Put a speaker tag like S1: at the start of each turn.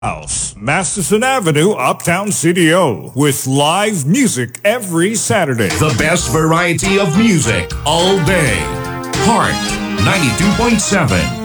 S1: House, Masterson Avenue, Uptown CDO, with live music every Saturday.
S2: The best variety of music all day. Heart 92.7.